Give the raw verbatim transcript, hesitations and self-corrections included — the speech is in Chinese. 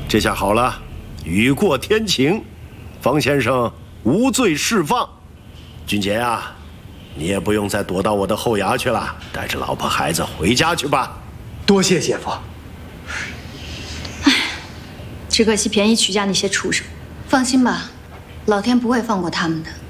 这下好了，雨过天晴，方先生无罪释放。俊杰啊，你也不用再躲到我的后衙去了，带着老婆孩子回家去吧。 多谢姐夫。 唉，只可惜便宜曲家那些畜生。放心吧，老天不会放过他们的。